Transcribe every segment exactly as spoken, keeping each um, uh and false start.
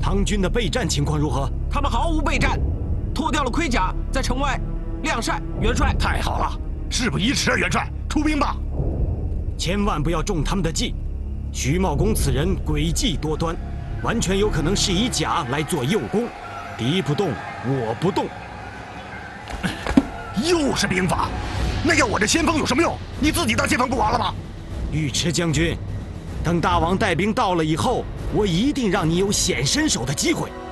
唐军的备战情况如何？ 他们毫无备战，脱掉了盔甲，在城外晾晒。元帅， 太好了，事不宜迟啊，元帅，出兵吧！ 千万不要中他们的计。徐茂公此人诡计多端，完全有可能是以假来做诱攻。敌不动，我不动。 又是兵法，那要我这先锋有什么用？你自己当先锋不完了吗？ 尉迟将军，等大王带兵到了以后，我一定让你有显身手的机会。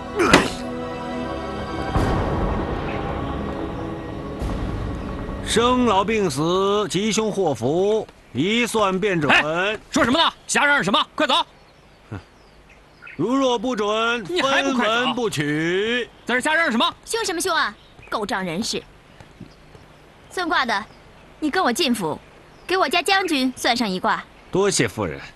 生老病死，吉凶祸福，一算便准。 说什么呢？瞎嚷嚷什么？快走！ 如若不准， 你还不快走？ 分文不取。 在这瞎嚷嚷什么？ 凶什么凶啊！狗仗人势！算卦的，你跟我进府，给我家将军算上一卦。 多谢夫人。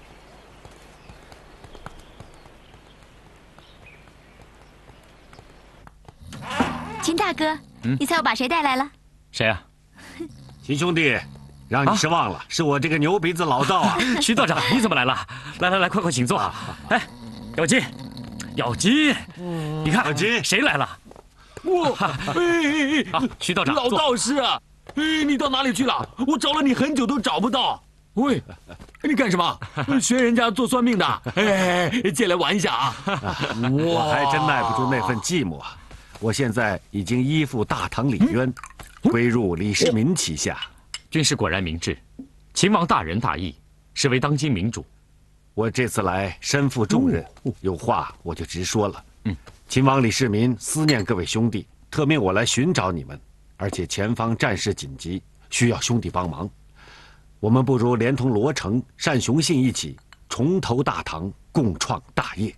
秦大哥，嗯、你猜我把谁带来了？ 谁啊？ 秦兄弟，让你失望了，啊、是我这个牛鼻子老道啊！ 徐道长，你怎么来了？来来来，快快请坐。哎，咬金，咬金，嗯、你看， 咬金， 谁来了？ 我，哎， 啊，徐道长， 老道士啊，哎，你到哪里去了？我找了你很久都找不到。喂，你干什么？学人家做算命的？哎，借来玩一下啊！ 我还真耐不住那份寂寞啊！我现在已经依附大唐李渊，归入李世民旗下。 军师果然明智，秦王大仁大义，是为当今明主。 我这次来身负重任，有话我就直说了。嗯，秦王李世民思念各位兄弟，特命我来寻找你们，而且前方战事紧急，需要兄弟帮忙。我们不如连同罗成、单雄信一起重投大唐，共创大业。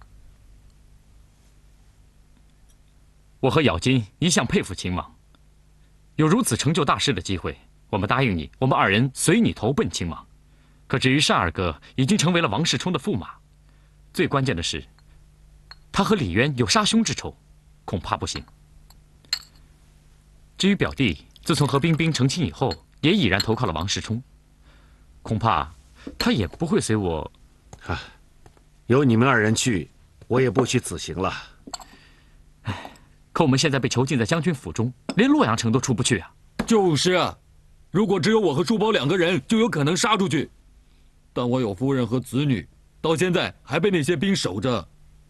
我和咬金一向佩服秦王，有如此成就大事的机会，我们答应你，我们二人随你投奔秦王。可至于单二哥，已经成为了王世充的驸马，最关键的是，他和李渊有杀兄之仇，恐怕不行。至于表弟，自从和冰冰成亲以后，也已然投靠了王世充，恐怕他也不会随我。 啊，有你们二人去，我也不虚此行了。 唉，可我们现在被囚禁在将军府中，连洛阳城都出不去啊！ 就是啊，如果只有我和叔宝两个人，就有可能杀出去。但我有夫人和子女，到现在还被那些兵守着。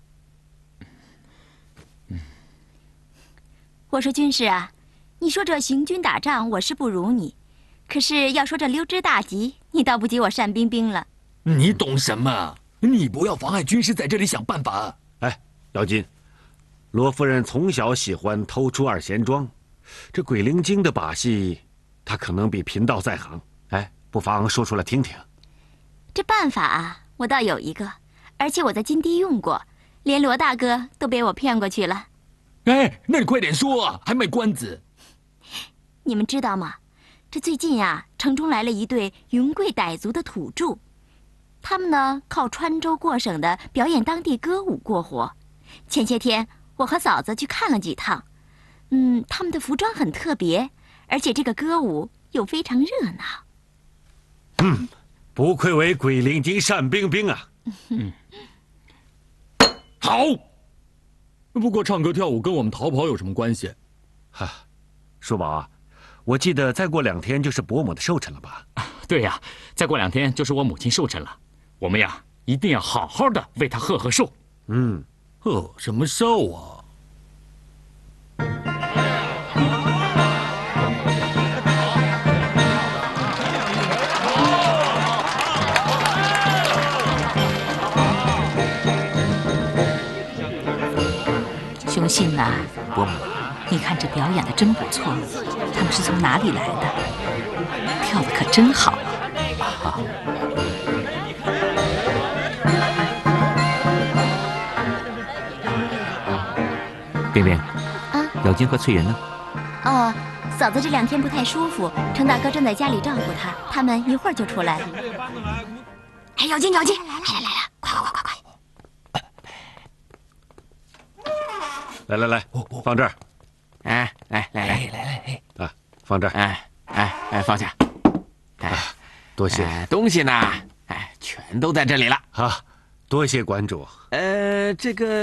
嗯，我说军师啊，你说这行军打仗，我是不如你。可是要说这溜之大吉，你倒不及我单冰冰了。 你懂什么？你不要妨碍军师在这里想办法。 哎，咬金，罗夫人从小喜欢偷出二贤庄，这鬼灵精的把戏，她可能比贫道在行。哎，不妨说出来听听。 这办法啊，我倒有一个，而且我在金堤用过，连罗大哥都被我骗过去了。 哎，那你快点说啊，还卖关子。 你们知道吗？这最近啊，城中来了一对云贵傣族的土著，他们呢靠穿州过省的表演当地歌舞过活。前些天我和嫂子去看了几趟，嗯，他们的服装很特别，而且这个歌舞又非常热闹。 嗯，不愧为鬼灵精单冰冰啊！ 嗯，好。不过唱歌跳舞跟我们逃跑有什么关系？ 哈，叔宝啊。我记得再过两天就是伯母的寿辰了吧？ 啊，对呀，再过两天就是我母亲寿辰了，我们呀一定要好好的为她贺贺寿。 嗯， 贺什么寿啊？ 雄信呐， 伯母， 你看这表演的真不错。他们是从哪里来的？跳的可真好啊！ 冰冰， 啊， 咬金和翠云呢？ 哦，嫂子这两天不太舒服，程大哥正在家里照顾她，他们一会儿就出来了。哎，咬金，咬金，来了来了，快快快快快！来来来，放这儿。 哎，来来来来来， 啊，放这儿。 哎哎哎，放下。哎， 多谢。 哎，东西呢？哎，全都在这里了。 好，多谢馆主。 呃，这个。